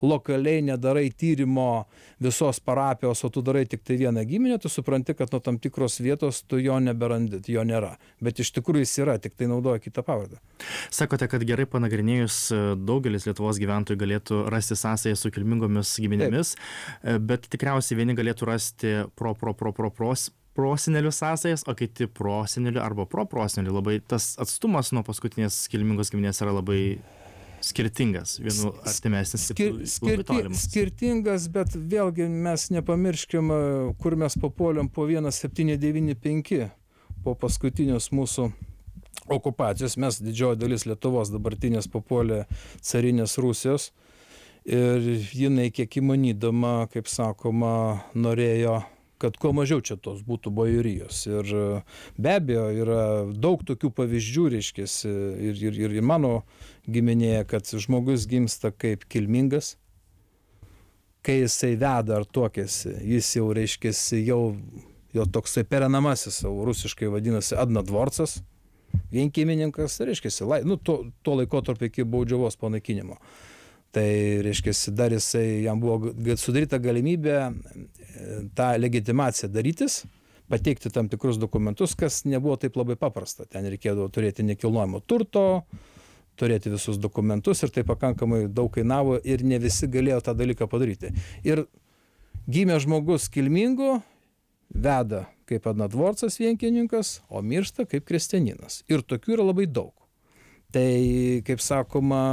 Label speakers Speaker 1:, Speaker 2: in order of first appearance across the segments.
Speaker 1: lokaliai nedarai tyrimo visos parapijos, o tu darai tik tai vieną giminę, tu supranti, kad nuo tam tikros vietos tu jo neberandi, jo nėra. Bet iš tikrųjų jis yra, tik tai naudoja kitą pavardę.
Speaker 2: Sakote, kad gerai panagrinėjus daugelis Lietuvos gyventojų galėtų rasti sąsąją su kilmingomis giminėmis, bet tikriausiai vieni galėtų rasti prosenelių sąsajas, o kiti prosenelių arba proprosenelių. Labai tas atstumas nuo paskutinės kilmingos giminės yra labai skirtingas, vienu artimesnis, labai tolimas.
Speaker 1: Skirtingas, bet vėlgi mes nepamirškim, kur mes papuolėm po 1795, po paskutinės mūsų okupacijos. Mes didžioji dalis Lietuvos dabartinės papuolė carinės Rusijos ir jinai kiek įmanydama, kaip sakoma, norėjo, kad kuo mažiau čia tos būtų bajorijos. Ir be abejo yra daug tokių pavyzdžių, reiškiasi, ir mano giminėje, kad žmogus gimsta kaip kilmingas, kai jisai veda ar tuokiasi, jis jau, reiškiasi, jo toksai perenamasis, rusiškai vadinasi adnadvorcas, vienkimininkas, reiškiasi, tuo laikotarpiu iki baudžiavos panaikinimo. Tai, reiškiasi, dar jam buvo sudaryta galimybė tą legitimaciją darytis, pateikti tam tikrus dokumentus, kas nebuvo taip labai paprasta. Ten reikėdavo turėti nekilnojamo turto, turėti visus dokumentus ir tai pakankamai daug kainavo ir ne visi galėjo tą dalyką padaryti. Ir gimė žmogus kilmingu, veda kaip adnadvorcas vienkininkas, o miršta kaip kristianinas. Ir tokių yra labai daug. Tai, kaip sakoma,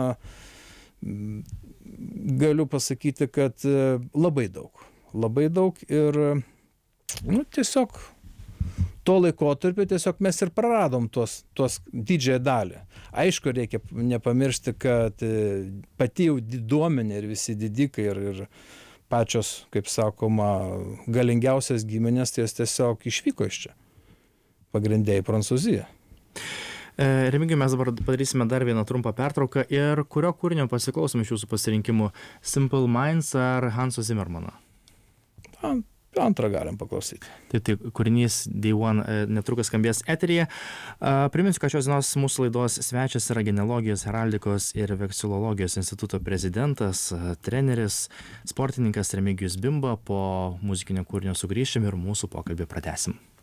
Speaker 1: galiu pasakyti, kad labai daug ir tiesiog to laikotarpio tiesiog mes ir praradom tuos didžiąją dalį. Aišku, reikia nepamiršti, kad pati jau diduomenė ir visi didikai ir pačios, kaip sakoma, galingiausias giminės, tai jos tiesiog išvyko iš čia, pagrindė į Prancūziją.
Speaker 2: Remigijau, mes dabar padarysime dar vieną trumpą pertrauką ir kurio kūrinio pasiklausom iš jūsų pasirinkimų, Simple Minds ar Hanso Zimmermano?
Speaker 1: Antrą galim paklausyti.
Speaker 2: Tai kūrinys Day One netrukus skambės eteryje. Priminsiu, kad šios dienos mūsų laidos svečias yra Genealogijos, Heraldikos ir Veksilologijos instituto prezidentas, treneris, sportininkas Remigijus Bimba. Po muzikinio kūrinio sugrįšim ir mūsų pokalbį pratęsim.